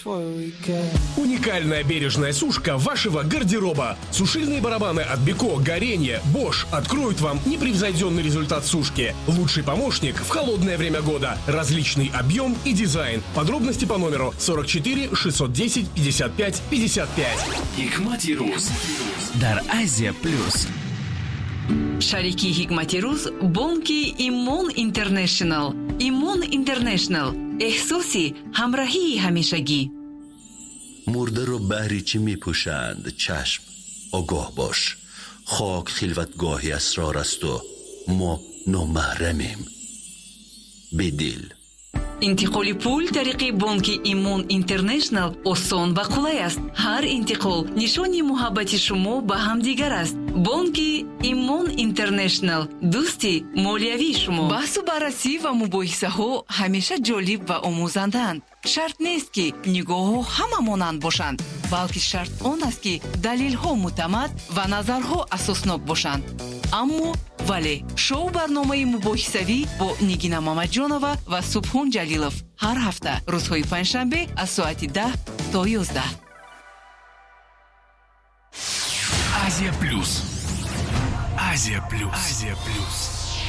Уникальная бережная сушка вашего гардероба. Сушильные барабаны от Беко, Горенье, Bosch откроют вам непревзойденный результат сушки. Лучший помощник в холодное время года. Различный объем и дизайн. Подробности по номеру 44 610 55 55. Hikmati Ruz дар Азия Плюс. Шарики Hikmati Ruz бонки Имон Интернешнл. Имон Интернешнл. احساسی همراهی همیشگی. مرده رو بهری چی می پوشند؟ چشم، آگاه باش. خاک خلوتگاهی اسرار است و ما نامحرمیم. بدل انتقال پول طریق بانک ایمون اینترنشنال آسان و قلای است. هر انتقال نشانی محبت شما به همدیگر است. بانک ایمون اینترنشنال دوستی مالیوی شما. بحث و بررسی و مباحثه ها همیشه جالب و آموزندند. شرط نیست که نگاه ها همه مانند باشند، بلکه شرط آن است که دلیل ها معتمد و نظرها اساسناک باشند. اما ولی شو برنامه مباحثوی با نگین محمدجانова و سبحان جلیلов هر هفته روزهای پنجشنبه از ساعت 10 تا 11. Азия Плюс. Азия Плюс. Азия Плюс.